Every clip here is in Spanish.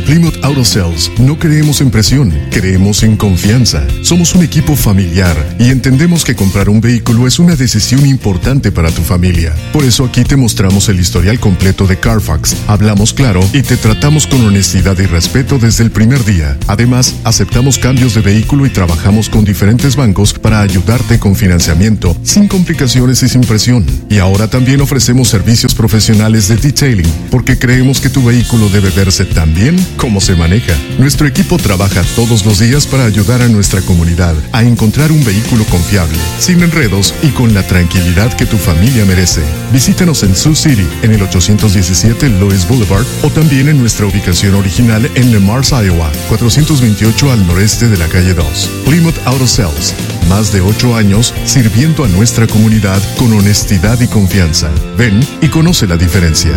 Plymouth Auto Sales no creemos en presión, creemos en confianza. Somos un equipo familiar y entendemos que comprar un vehículo es una decisión importante para tu familia. Por eso aquí te mostramos el historial completo de Carfax, hablamos claro y te tratamos con honestidad y respeto desde el primer día. Además, aceptamos cambios de vehículo y trabajamos con diferentes bancos para ayudarte con financiamiento, sin complicaciones y sin presión. Y ahora también ofrecemos servicios profesionales de detailing, porque creemos que tu vehículo debe verse tan bien como se maneja. Nuestro equipo trabaja todos los días para ayudar a nuestra comunidad a encontrar un vehículo confiable, sin enredos y con la tranquilidad que tu familia merece. Visítanos en Sioux City, en el 817 Lois Boulevard, o también en nuestra ubicación original en Le Mars, Iowa, 428 al noreste de la calle 2. Plymouth Auto Sales, más de 8 años sirviendo a nuestra comunidad con honestidad y confianza. Ven y conoce la diferencia.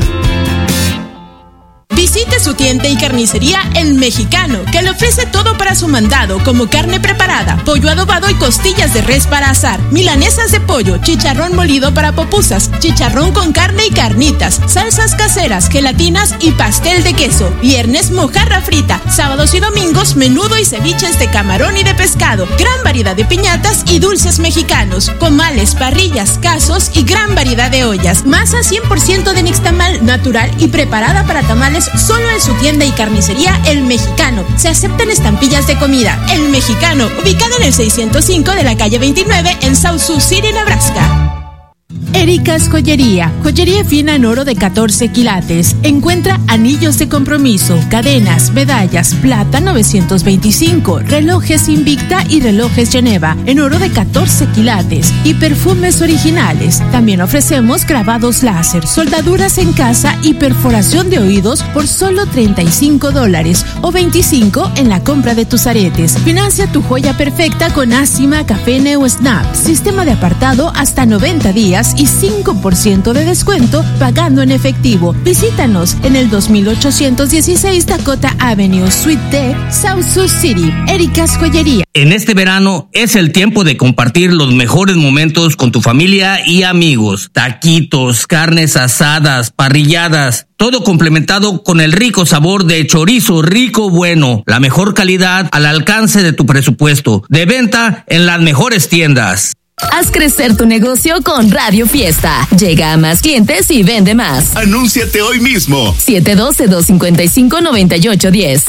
Visite su tienda y carnicería El Mexicano, que le ofrece todo para su mandado, como carne preparada, pollo adobado y costillas de res para asar, milanesas de pollo, chicharrón molido para pupusas, chicharrón con carne y carnitas, salsas caseras, gelatinas y pastel de queso. Viernes, mojarra frita. Sábados y domingos, menudo y ceviches de camarón y de pescado. Gran variedad de piñatas y dulces mexicanos, comales, parrillas, casos y gran variedad de ollas. Masa 100% de nixtamal natural y preparada para tamales solo en su tienda y carnicería El Mexicano. Se aceptan estampillas de comida. El Mexicano, ubicado en el 605 de la calle 29 en South Sioux City, Nebraska. Erika's Joyería, joyería fina en oro de 14 quilates. Encuentra anillos de compromiso, cadenas, medallas, plata 925, relojes Invicta y relojes Geneva en oro de 14 quilates y perfumes originales. También ofrecemos grabados láser, soldaduras en casa y perforación de oídos por solo $35 o $25 en la compra de tus aretes. Financia tu joya perfecta con Acima, Café Neo Snap, sistema de apartado hasta 90 días y 5% de descuento pagando en efectivo. Visítanos en el 2816 Dakota Avenue, Suite D, South Sioux City. Erika's Joyería. En este verano es el tiempo de compartir los mejores momentos con tu familia y amigos. Taquitos, carnes asadas, parrilladas, todo complementado con el rico sabor de chorizo rico bueno. La mejor calidad al alcance de tu presupuesto. De venta en las mejores tiendas. Haz crecer tu negocio con Radio Fiesta. Llega a más clientes y vende más. Anúnciate hoy mismo. 712-255-9810.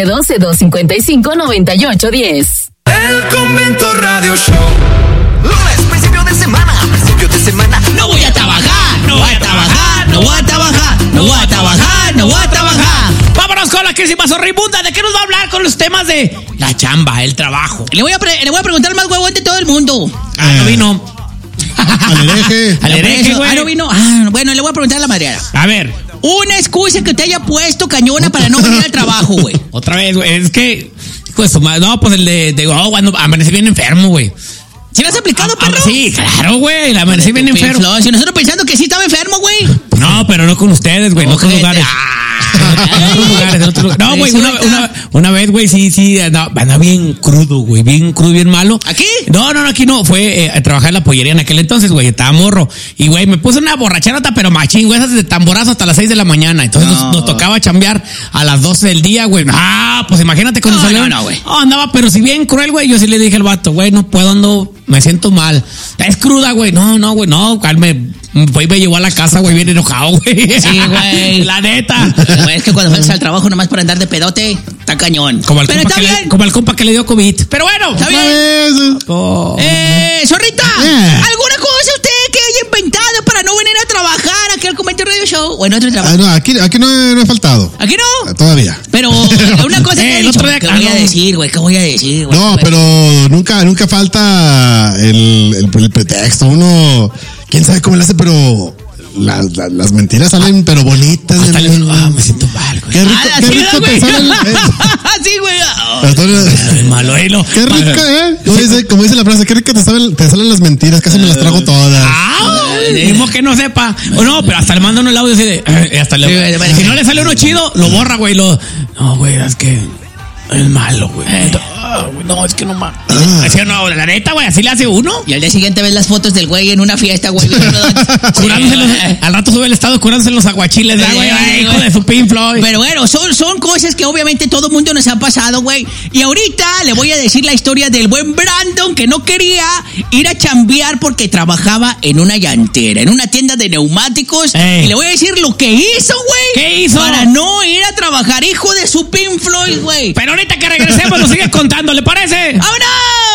712-255-9810. El Convento Radio Show. Lunes, principio de semana. Principio de semana. No voy a trabajar, no voy a trabajar, no voy a trabajar, no voy a trabajar, no voy a trabajar. Vámonos con la crisis más horribunda. ¿De qué nos va a hablar con los temas de la chamba, el trabajo? Le voy a preguntar al más huevón de todo el mundo. No vino. Al hereje. Al hereje, güey. No vino. Bueno, le voy a preguntar a la madreada. A ver, una excusa que te haya puesto cañona para no venir al trabajo, güey. Otra vez, güey. Es que, pues, no, pues el de cuando amanecí bien enfermo, güey. ¿Sí lo has aplicado, perro? Sí, claro, güey. La amanecí bien enfermo. Si nosotros pensando que sí estaba enfermo, güey. No, pero no con ustedes, güey. No con lugares. No, güey, una vez, güey, sí, andaba bien crudo, güey, bien crudo, bien malo. ¿Aquí? No, aquí no, fue a trabajar en la pollería en aquel entonces, güey, estaba morro. Y, güey, me puse una borracharota, pero machín, güey, esas de tamborazo hasta las 6 de la mañana. Entonces nos tocaba chambear a las 12 del día, güey. Pues imagínate cuando salió. No, güey. Andaba, pero si bien cruel, güey, yo sí le dije al vato, güey, no puedo, me siento mal. Es cruda, güey. No, güey, no, calme. Güey, me llevó a la casa, güey, bien enojado, güey. Sí, güey. La neta. Güey, es que cuando faltas al trabajo nomás por andar de pedote, está cañón. Como el compa que le dio COVID. Pero bueno, está bien. Zorrita, ¿alguna cosa usted que haya inventado para no venir a trabajar aquí al Convento Radio Show? O en otro trabajo. No, aquí no he faltado. ¿Aquí no? Todavía. Pero una cosa que he dicho, ¿qué voy a decir, güey? ¿Qué voy a decir, güey? No, pero nunca falta el pretexto. Uno, quién sabe cómo le hace, pero las mentiras salen, pero bonitas. Me siento mal, güey. Qué rico te salen. Sí, güey. Malo, qué rico, como dice la frase, qué rico te salen las mentiras, casi me las trago todas. Mismo que no sepa. No, pero hasta le manda uno el audio así de. Si no le sale uno chido, lo borra, güey. No, güey, es que es malo, güey. No, es que no más. Así no, la neta, güey, así le hace uno. Y al día siguiente ves las fotos del güey en una fiesta, güey. Al rato sube el estado curándose los aguachiles, güey. Hijo de su Pink Floyd. Pero bueno, son cosas que obviamente todo mundo nos ha pasado, güey. Y ahorita le voy a decir la historia del buen Brandon, que no quería ir a chambear porque trabajaba en una llantera, en una tienda de neumáticos. Y le voy a decir lo que hizo, güey. ¿Qué hizo? Para no ir a trabajar, hijo de su Pink Floyd, güey. Pero ahorita que regresemos lo sigues contando, ¿le parece? ¡Vámonos!